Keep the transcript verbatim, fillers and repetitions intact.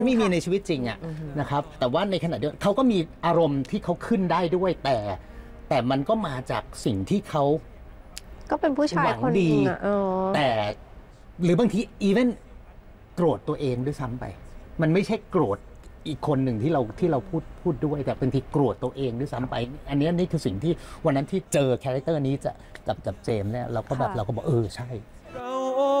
ไม่มีในชีวิตจริงอะนะครับแต่ว่าในขณะเดียวกันเขาก็มีอารมณ์ที่เขาขึ้นได้ด้วยแต่แต่มันก็มาจากสิ่งที่เขาก็เป็นผู้ชายคนดีแต่หรือบางทีอีเวนโกรธตัวเองด้วยซ้ำไปมันไม่ใช่โกรธอีกคนหนึ่งที่เราที่เราพูดพูดด้วยแต่บางทีโกรธตัวเองด้วยซ้ำไปอันนี้นี่คือสิ่งที่วันนั้นที่เจอคาแรคเตอร์นี้จะกับกับเจมส์เนี่ยเราก็แบบเราก็บอกเออใช่